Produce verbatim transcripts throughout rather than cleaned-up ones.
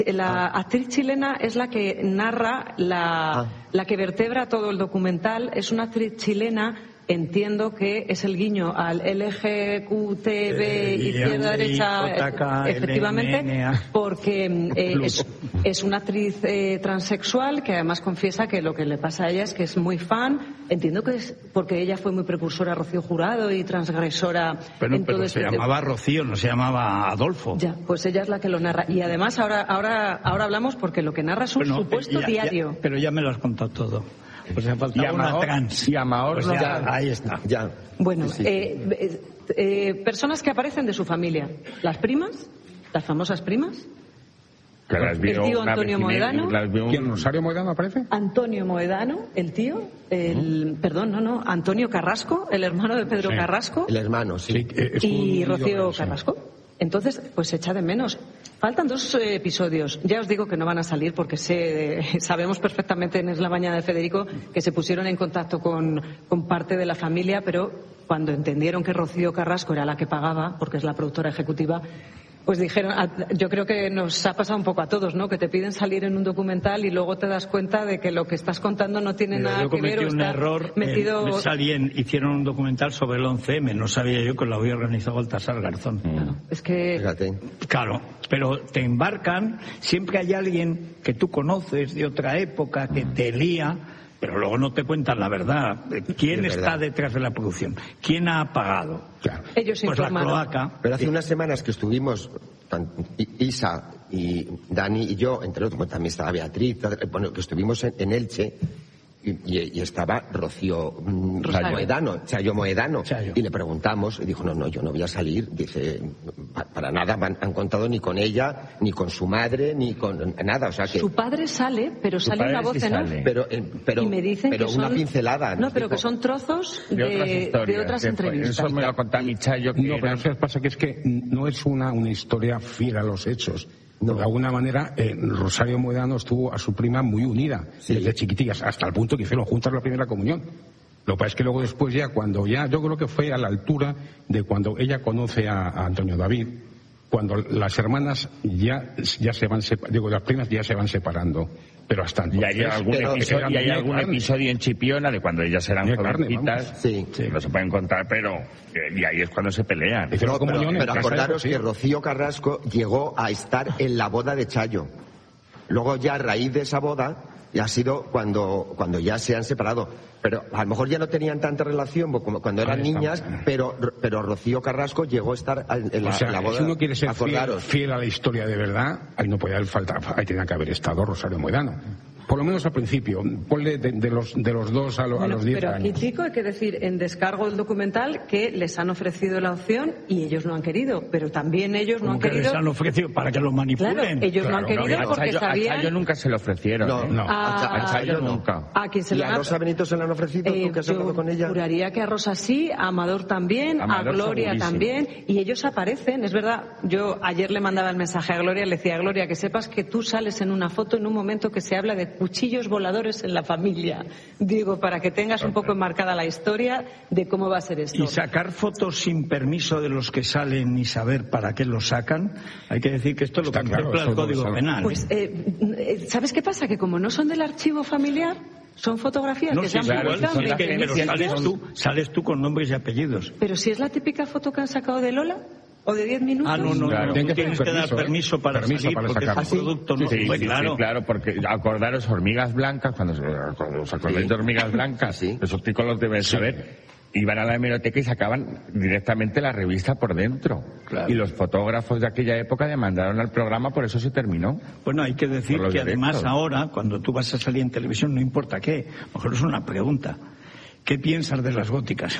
La actriz chilena es la que narra, la, ah. la que vertebra todo el documental. Es una actriz chilena. Entiendo que es el guiño al L G Q T B, eh, izquierda, derecha, efectivamente, porque eh, es, es una actriz eh, transexual que además confiesa que lo que le pasa a ella es que es muy fan. Entiendo que es porque ella fue muy precursora a Rocío Jurado y transgresora. Pero, en todo pero este se llamaba tema. Rocío, no se llamaba Adolfo. Ya, pues ella es la que lo narra. Y además ahora, ahora, ahora hablamos porque lo que narra es un bueno, supuesto ya, diario. Ya, pero ya me lo has contado todo. Pues ha faltado y Amaor, una trans. Y Amaor, pues ya, ya, ahí está. Ya. Bueno, sí, sí. Eh, eh, personas que aparecen de su familia. Las primas, las famosas primas. Que las El vio tío una Antonio vecina- Moedano. las vio un- ¿Quién, Rosario Moedano aparece? Antonio Moedano, el tío, el, perdón, no, no, Antonio Carrasco, el hermano de Pedro Sí. Carrasco, El hermano, sí. Sí, eh, estuvo y unido, Rocío sí. Carrasco. Entonces, pues se echa de menos. Faltan dos eh, episodios. Ya os digo que no van a salir porque sé, eh, sabemos perfectamente en Es la Mañana de Federico que se pusieron en contacto con, con parte de la familia, pero cuando entendieron que Rocío Carrasco era la que pagaba, porque es la productora ejecutiva, pues dijeron, yo creo que nos ha pasado un poco a todos, ¿no? Que te piden salir en un documental y luego te das cuenta de que lo que estás contando no tiene Mira, nada yo que ver cometí o un está error. metido... Eh, salí en- hicieron un documental sobre el once eme. No sabía yo que lo había organizado Baltasar Garzón. Claro, es que... Fíjate. Claro, pero te embarcan, siempre hay alguien que tú conoces de otra época que te lía, pero luego no te cuentan la verdad. ¿Quién Es está verdad. detrás de la producción? ¿Quién ha pagado? Claro. Ellos Pues la informaron. cloaca. Pero hace unas semanas que estuvimos, tan- I- Isa y Dani y yo, entre otros, bueno, también estaba Beatriz, bueno, que estuvimos en, en Elche y, y- y estaba Rocío mm, Rosario. Moedano, Chayo Moedano, Chayo. y le preguntamos, y dijo, no, no, yo no voy a salir, dice, pa- para nada me han, han contado ni con ella, ni con su madre, ni con nada, o sea que... Su padre sale, pero Su sale padre una voz sí en off. sale. Pero, eh, pero, y me dicen pero que una son, pincelada. No, nos pero dijo. que son trozos de, de otras historias. de otras que fue- entrevistas. Eso me lo contaba mi chayo. Que No, pero eran- ¿sabes qué pasa? Que es que no es una, una historia fiel a los hechos. No. De alguna manera, eh, Rosario Moedano estuvo a su prima muy unida, Sí. desde chiquitillas, hasta el punto que hicieron juntas la primera comunión. Lo que pasa es que luego después ya, cuando ya, yo creo que fue a la altura de cuando ella conoce a, a Antonio David, cuando las hermanas ya, ya se van, sepa- digo, las primas ya se van separando. Pero hasta Y hay entonces, algún, pero- episodio, eran y hay muy algún carne. episodio en Chipiona de cuando ellas eran Muy carne, jovencitas. vamos. Sí. que no se pueden contar, pero. eh, Y ahí es cuando se pelean. Hicieron No, pero, comunión en pero casa de acordaros Rocío. que Rocío Carrasco llegó a estar en la boda de Chayo. Luego ya a raíz de esa boda ya ha sido cuando, cuando ya se han separado. Pero a lo mejor ya no tenían tanta relación como cuando eran Ahí está. niñas, pero, pero Rocío Carrasco llegó a estar en la, O sea, en la boda. si uno quiere ser fiel, Acordaros. fiel a la historia de verdad, ahí no puede haber falta, ahí tenía que haber estado Rosario Moedano. Por lo menos al principio, ponle de, de los de los dos a, lo- a Bueno, los diez pero aquí, años. chico, hay que decir en descargo del documental que les han ofrecido la opción y ellos no han querido, pero también ellos no Como han que querido. les han ofrecido para que lo manipulen. Claro, ellos no han Claro, querido a, porque Chayo, a sabían. Chayo nunca se le ofrecieron. No, ¿eh? no. a, A Chayo nunca. a quien se ¿Y lo a han Rosa Benito se le han ofrecido? Eh, ¿Tú que has yo hablado con ella? juraría que a Rosa sí, a Amador también, Amador a Gloria segurísimo. también, y ellos aparecen, es verdad. Yo ayer le mandaba el mensaje a Gloria, le decía, Gloria, que sepas que tú sales en una foto en un momento que se habla de cuchillos voladores en la familia. Digo, para que tengas un poco enmarcada la historia de cómo va a ser esto. Y sacar fotos sin permiso de los que salen y saber para qué los sacan, hay que decir que esto lo Está claro, contempla el eso lo Código sabe. Penal. Pues, eh, eh, ¿sabes qué pasa? Que como no son del archivo familiar, son fotografías no, que sí, se han claro, publicado sí, de que- pero veinte sales años. tú, sales tú con nombres y apellidos. Pero si es la típica foto que han sacado de Lola, o de diez minutos. Ah, no, no, Claro. no, Tienen tú que tienes hacer que dar permiso, ¿eh? permiso para Permiso salir para porque sacar. es un producto, no, Sí, sí, pues sí, claro. sí, claro, porque acordaros hormigas blancas, cuando, cuando os acordáis de hormigas blancas, Sí. esos chicos los deben saber, iban a la hemeroteca y sacaban directamente la revista por dentro. Claro. Y los fotógrafos de aquella época demandaron al programa, por eso se terminó. Bueno, hay que decir Por los que además derechos. ahora, cuando tú vas a salir en televisión, no importa qué, a lo mejor es una pregunta. ¿Qué piensas de las góticas?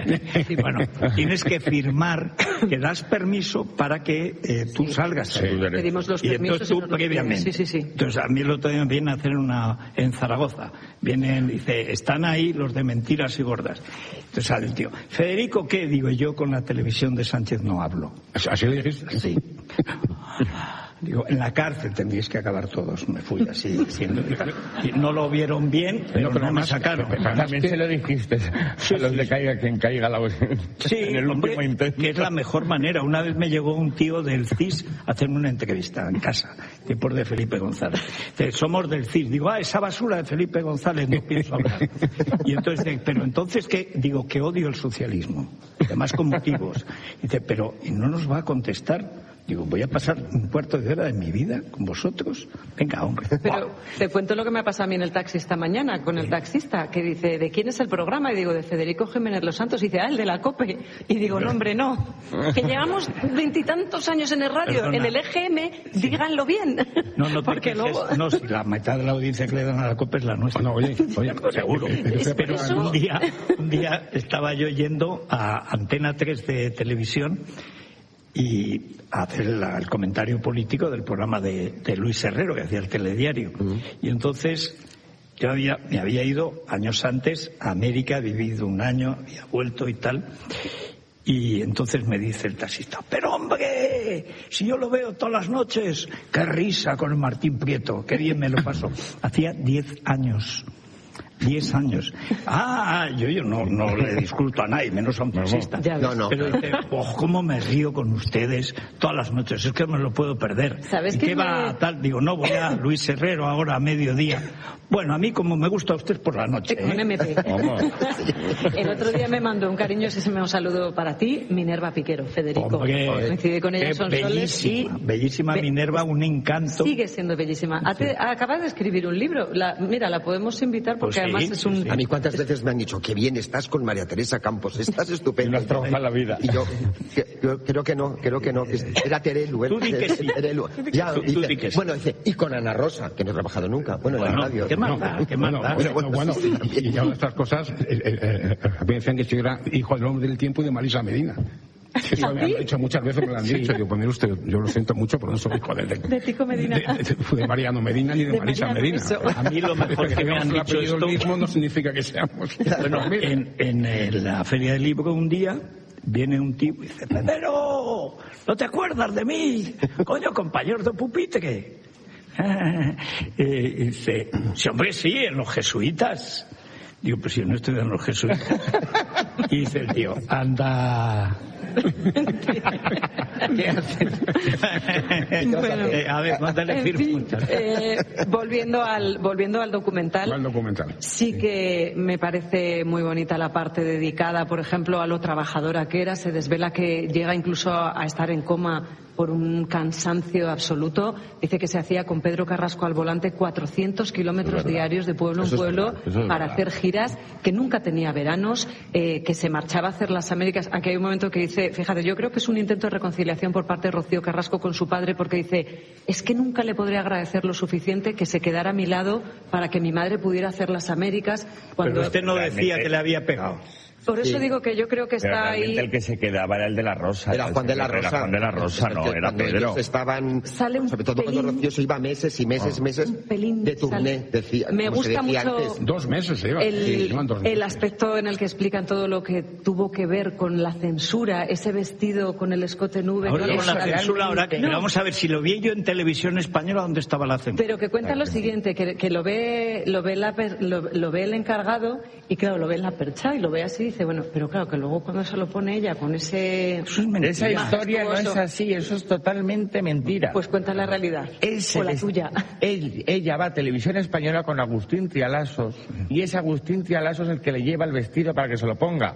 Y bueno, tienes que firmar que das permiso para que eh, tú salgas. Sí. Pedimos los Y permisos entonces y tú nos los previamente. piden. Sí, sí, sí. Entonces a mí el otro día me vienen a hacer una en Zaragoza. Vienen, dice, están ahí los de mentiras y gordas. Entonces sale el tío. Federico, ¿qué? Digo, yo con la televisión de Sánchez no hablo. ¿Así le dijiste? Sí. Digo, en la cárcel tendríais que acabar todos. Me fui así diciendo. Y no lo vieron bien, pero no, pero no me sacaron. También se lo dijiste sí, a los sí, de caiga quien caiga la sí, en el hombre, último intento. Que es la mejor manera. Una vez me llegó un tío del C I S a hacerme una entrevista en casa, después de Felipe González. Dice, somos del C I S. Digo, ah, esa basura de Felipe González no pienso hablar. Y entonces, pero entonces, ¿qué? Digo, que odio el socialismo. Además con motivos. Dice, pero ¿y no nos va a contestar? Digo, voy a pasar un cuarto de hora de mi vida con vosotros. Venga, hombre. Pero te cuento lo que me ha pasado a mí en el taxi esta mañana, con el taxista, que dice, ¿de quién es el programa? Y digo, de Federico Jiménez Los Santos. Y dice, ah, el de la COPE. Y digo, no, hombre, no. Que llevamos veintitantos años en el radio, Perdona. en el E G M, díganlo bien. No, no te Porque quejes. luego... No, si la mitad de la audiencia que le dan a la COPE es la nuestra. No, oye, oye, seguro. Es Pero eso. un día, un día estaba yo yendo a Antena tres de televisión y a hacer la- el comentario político del programa de, de Luis Herrero, que hacía el telediario. Y entonces yo había, me había ido años antes a América, he vivido un año, había vuelto y tal. Y entonces me dice el taxista, pero hombre, si yo lo veo todas las noches, qué risa con el Martín Prieto, qué bien me lo paso. Hacía diez años. Diez años. Ah, yo, yo no, no le disculpo a nadie, menos a un taxista. Ya ves. No, no. Pero dice, oh, cómo me río con ustedes todas las noches, es que me lo puedo perder. ¿Sabes ¿Y qué qué va me- a tal? Digo, no, voy a Luis Herrero ahora a mediodía. Bueno, a mí como me gusta a usted por la noche. Con ¿eh? M P. ¿Cómo? El otro día me mandó un cariñosísimo saludo para ti, Minerva Piquero, Federico. Hombre, Coincidí con ella qué en Sonsoles y bellísima, bellísima Be- Minerva, un encanto. sigue siendo bellísima. Ha te- Acaba de escribir un libro. La- mira, la podemos invitar porque Pues sí, además es un... sí. A mí cuántas veces me han dicho, qué bien estás con María Teresa Campos, estás estupendo. Y no has trabajado en la vida. Y yo, que- yo creo que no, creo que no, que era Terelu. ¿eh? Tú di que sí. Terelu. Ya, Tú- tú dice, di que sí. bueno, dice, y con Ana Rosa, que no he trabajado nunca. Bueno, en Bueno, la radio. qué más da, qué más Bueno, da. bueno, bueno, bueno, sí, sí, y, y ya estas cosas, eh, eh, eh, me decían que yo era hijo del hombre del tiempo y de Marisa Medina. Eso me han dicho muchas veces, me lo han dicho. Digo, pues mire usted, yo lo siento mucho, pero no soy hijo de, de, De Tico Medina. de- de- de Mariano Medina ni de, De Marisa Mariano, Medina. eso. A mí lo mejor Porque que me tengamos han el dicho apellido esto... mismo no significa que seamos. Bueno, en, en, eh, la Feria del Libro un día viene un tipo y dice, Pedro, ¿no te acuerdas de mí? Coño, compañero de pupitre. Eh, y dice, sí, hombre, sí, en los jesuitas. Digo, pues yo no estoy en los jesuitas. Y dice el tío, anda... ¿Qué haces? Bueno, Eh, a ver, mándale en fin, firmas. eh, volviendo al volviendo al documental, Al documental. sí que me parece muy bonita la parte dedicada, por ejemplo, a lo trabajadora que era. Se desvela que llega incluso a, a estar en coma por un cansancio absoluto. Dice que se hacía con Pedro Carrasco al volante cuatrocientos kilómetros diarios de pueblo en Eso es pueblo verdad, eso es para verdad. hacer giras, que nunca tenía veranos, eh, que se marchaba a hacer las Américas. Aquí hay un momento que dice, fíjate, yo creo que es un intento de reconciliación por parte de Rocío Carrasco con su padre, porque dice, es que nunca le podré agradecer lo suficiente que se quedara a mi lado para que mi madre pudiera hacer las Américas. Cuando... Pero usted no decía que le había pegado. Por eso Sí. digo que yo creo que Pero está realmente ahí. el que se quedaba era el de la Rosa. Era Juan de la Rosa. Era Juan de la Rosa, no, era Cuando Pedro. ellos estaban, Sale un sobre todo cuando pelín- Rocío se iba meses y meses, meses Un pelín de turné, sale. decía, Me como se gusta decía mucho antes. Dos meses se lleva. Sí, El, llevan dos el meses. aspecto en el que explican todo lo que tuvo que ver con la censura, ese vestido con el escote nube. Ahora que con la realmente- censura, ahora que No, vamos a ver si lo vi yo en televisión española, ¿dónde estaba la censura? pero que cuenta lo siguiente, que, que lo ve lo ve, la per- lo, lo ve el encargado y claro, lo ve en la percha y lo ve así y dice, bueno, pero claro, que luego cuando se lo pone ella con ese... Eso es mentira. Esa historia no es majestuoso. así, eso es totalmente mentira. Pues cuenta la realidad, Él se o la les- tuya. él- ella va a Televisión Española con Agustín Trialasos y es Agustín Trialasos el que le lleva el vestido para que se lo ponga.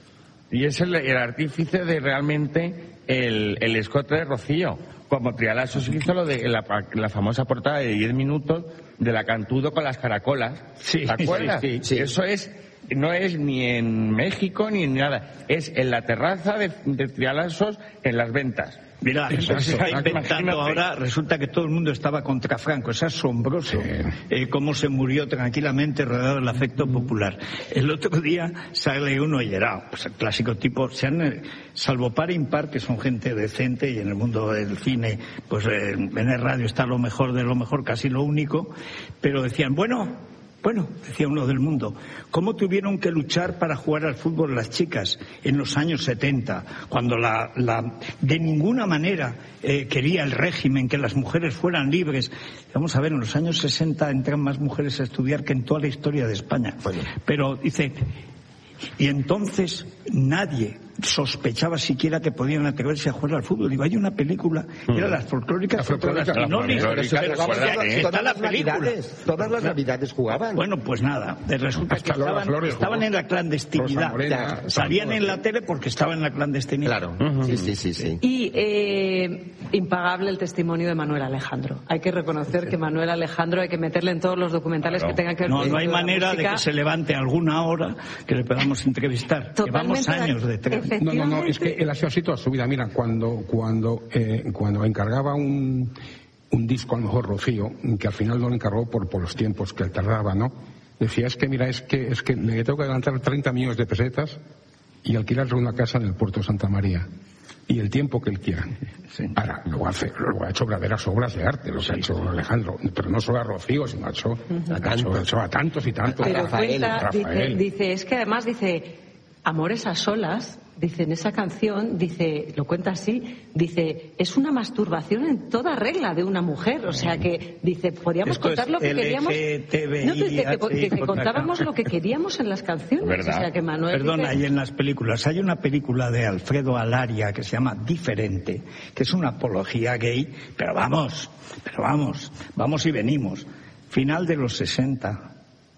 Y es el, el artífice de realmente el, el escote de Rocío. Como Trialasos hizo lo de la, la famosa portada de diez minutos de la Cantudo con las caracolas. Sí, ¿Te acuerdas? sí, sí. Eso es, no es ni en México ni en nada. Es en la terraza de, de Trialasos en las ventas. Mira, eso se está Exacto. inventando Imagínate. ahora, resulta que todo el mundo estaba contra Franco, es asombroso eh, cómo se murió tranquilamente rodeado del afecto popular. El otro día sale uno y era pues, el clásico tipo, se han, eh, salvo par e impar, que son gente decente y en el mundo del cine, pues eh, en el radio está lo mejor de lo mejor, casi lo único, pero decían, bueno, Bueno, decía uno del mundo, ¿cómo tuvieron que luchar para jugar al fútbol las chicas en los años setenta, cuando la, la, de ninguna manera eh, quería el régimen que las mujeres fueran libres? Vamos a ver, en los años sesenta entran más mujeres a estudiar que en toda la historia de España. Bueno. Pero dice, y entonces nadie sospechaba siquiera que podían atreverse a jugar al fútbol. Digo, hay una película, mm. era las folclóricas, folclóricas no, todas las navidades, todas las navidades jugaban. Bueno, pues nada, resulta que estaban, estaban en la clandestinidad, Morena, salían en la tele porque estaban en la clandestinidad. Claro, uh-huh. sí, sí, sí, sí. Y eh, impagable el testimonio de Manuel Alejandro. Hay que reconocer sí. que Manuel Alejandro hay que meterle en todos los documentales claro. que tengan que ver no, con no hay manera de que se levante alguna hora que le podamos entrevistar. Llevamos años de tres. No, no, no, es que él ha sido así toda su vida. Mira, cuando cuando eh, cuando encargaba un, un disco, a lo mejor Rocío, que al final no lo encargó por, por los tiempos que tardaba, ¿no? Decía, es que mira, es que es que le tengo que adelantar treinta millones de pesetas y alquilarle una casa en el puerto de Santa María. Y el tiempo que él quiera. Sí. Ahora, luego, hace, luego ha hecho verdaderas obras de arte, lo que sí, ha hecho sí. Alejandro. Pero no solo a Rocío, sino ha hecho, uh-huh. a, tantos. Ha hecho a tantos y tantos. Pero Rafael, cuenta, Rafael. Dice, dice, es que además dice, Amores a solas, dice en esa canción, dice, lo cuenta así, dice, es una masturbación en toda regla de una mujer. O sea que, dice, podíamos Esto contar lo que queríamos. No, dice que, que, que contábamos lo que queríamos en las canciones. ¿Verdad? O sea que Manuel. Perdona, dice... y en las películas, hay una película de Alfredo Alaria que se llama Diferente, que es una apología gay, pero vamos, pero vamos, vamos y venimos. Final de los sesenta.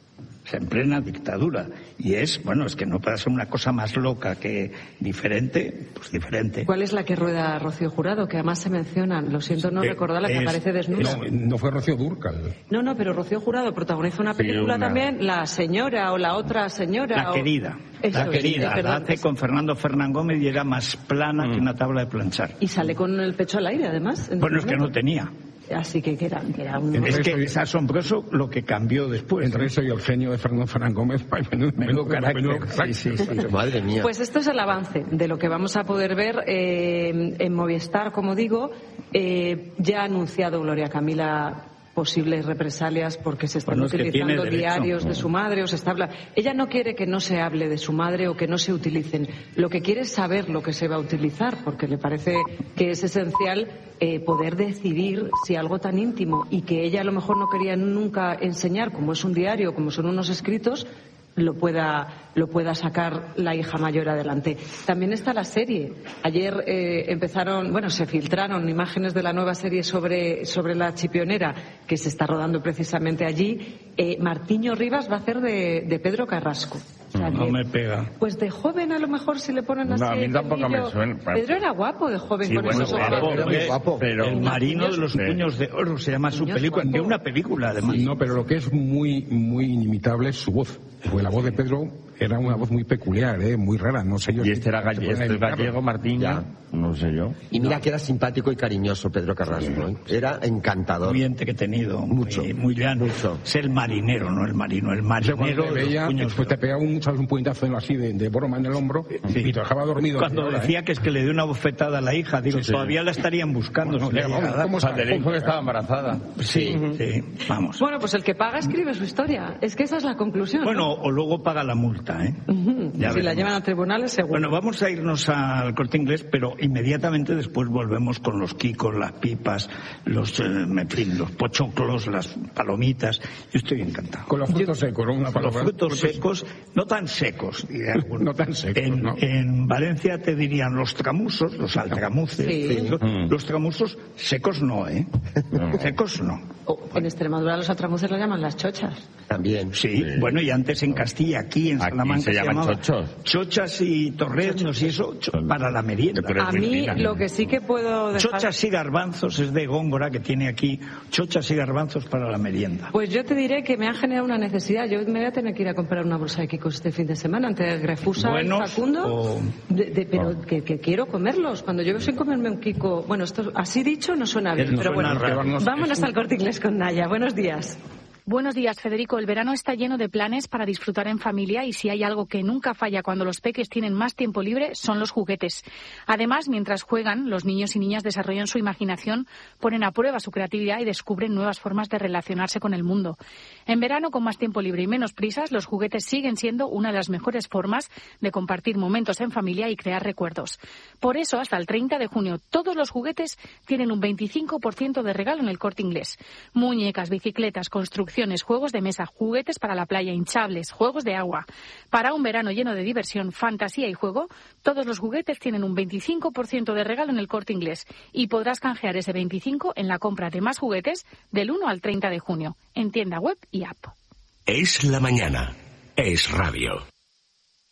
En plena dictadura, y es, bueno, es que no puede ser una cosa más loca que Diferente, pues diferente. ¿Cuál es la que rueda Rocío Jurado? Que además se mencionan, lo siento no eh, recordar, la que es, aparece desnuda. No, no fue Rocío Dúrcal. No, no, pero Rocío Jurado protagoniza una película sí, una... también, La Señora o La Otra Señora. La o... Querida. Eso la es, Querida, sí, la hace con Fernando Fernán Gómez y era más plana mm. que una tabla de planchar. Y sale con el pecho al aire, además. Bueno, es que no tenía. Así que, que, era, que era un... Es que es asombroso lo que cambió después. Entre eso y el genio de Fernando Fernán Gómez, menudo, menudo carácter. Menudo carácter. Sí, sí, sí. Madre mía. Pues esto es el avance de lo que vamos a poder ver eh, en Movistar, como digo. Eh, ya ha anunciado Gloria Camila posibles represalias porque se están bueno, utilizando diarios de su madre o se está hablando. Ella no quiere que no se hable de su madre o que no se utilicen. Lo que quiere es saber lo que se va a utilizar porque le parece que es esencial eh, poder decidir si algo tan íntimo y que ella a lo mejor no quería nunca enseñar, como es un diario, como son unos escritos, lo pueda lo pueda sacar la hija mayor adelante. También está la serie. Ayer eh, empezaron, bueno, se filtraron imágenes de la nueva serie sobre sobre la Chipionera que se está rodando precisamente allí. Eh, Martiño Rivas va a hacer de, de Pedro Carrasco. O sea, no que, me pega. Pues de joven a lo mejor si le ponen así. No, a mí tampoco me suena. Pedro era guapo de joven sí, con bueno, esos guapo, ojos. Pero, guapo. Pero el marino de los sí. puños de oro se llama su película, de una película además. No, pero lo que es muy muy inimitable es su voz. Porque la voz de Pedro era una voz muy peculiar, ¿eh? Muy rara, no sé yo. Y este era galle este gallego, Martín, ya, no sé yo. Y mira no. que era simpático y cariñoso Pedro Carrasco, ¿eh? Era encantador. Muy entretenido, mucho, muy, muy llano. Mucho. Es el marinero, no el marino, el marinero. Te veía, de después te pegaba un, ¿sabes? un puñetazo así de, de broma en el hombro sí. y te dejaba dormido. Cuando hora, decía ¿eh? que es que le dio una bofetada a la hija, digo, sí, sí. todavía la estarían buscando. Bueno, si ¿Cómo, ¿Cómo, ¿cómo sabe? Fue que estaba embarazada. Sí, uh-huh. sí, vamos. Bueno, pues el que paga escribe su historia. Es que esa es la conclusión. Bueno, ¿no? o luego paga la multa, ¿eh? Uh-huh. Ya si veremos. La llevan a tribunales, seguro. Bueno, vamos a irnos al Corte Inglés, pero inmediatamente después volvemos con los quicos, las pipas, los, eh, en fin, los pochoclos, las palomitas. Yo estoy encantado. Con los frutos secos, ¿no? Una con los frutos secos, no tan secos, diría alguno. No tan secos, en, no. En Valencia te dirían los tramusos, los altramuces. Sí. Los, mm. los tramusos secos no, ¿eh? No. Secos no. Oh, en Extremadura los altramuces lo llaman las chochas. También. Sí, sí, bueno, y antes en Castilla, aquí en aquí Salamanca se llaman se chochos. Chochas y torreznos y eso para la merienda. A mí lo que sí que puedo dejar... Chochas y garbanzos es de Góngora, que tiene aquí chochas y garbanzos para la merienda. Pues yo te diré que me han generado una necesidad. Yo me voy a tener que ir a comprar una bolsa de quicos este fin de semana ante Grefusa y Facundo. O... De, de, pero oh. que, que quiero comerlos. Cuando yo sin comerme un quico... Bueno, esto así dicho no suena bien, no pero suena bueno, raro. Vámonos al Corte Inglés con Naya. Buenos días. Buenos días, Federico. El verano está lleno de planes para disfrutar en familia y si hay algo que nunca falla cuando los peques tienen más tiempo libre son los juguetes. Además, mientras juegan, los niños y niñas desarrollan su imaginación, ponen a prueba su creatividad y descubren nuevas formas de relacionarse con el mundo. En verano, con más tiempo libre y menos prisas, los juguetes siguen siendo una de las mejores formas de compartir momentos en familia y crear recuerdos. Por eso, hasta el treinta de junio, todos los juguetes tienen un veinticinco por ciento de regalo en el Corte Inglés. Muñecas, bicicletas, construcciones, juegos de mesa, juguetes para la playa, hinchables, juegos de agua. Para un verano lleno de diversión, fantasía y juego, todos los juguetes tienen un veinticinco por ciento de regalo en el Corte Inglés y podrás canjear ese veinticinco por ciento en la compra de más juguetes del uno al treinta de junio, en tienda web y app. Es la mañana. Es radio.